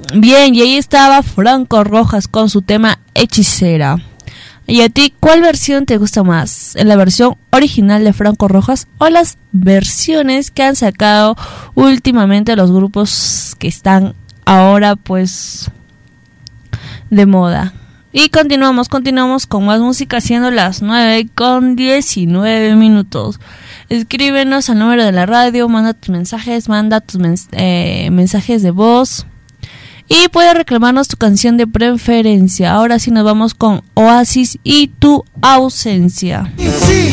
Bien, y ahí estaba Franco Rojas con su tema Hechicera. ¿Y a ti cuál versión te gusta más? ¿La versión original de Franco Rojas o las versiones que han sacado últimamente los grupos que están ahora pues de moda? Y continuamos con más música, siendo las 9:19. Escríbenos al número de la radio, manda tus mensajes, mensajes de voz. Y puedes reclamarnos tu canción de preferencia. Ahora sí nos vamos con Oasis y Tu Ausencia.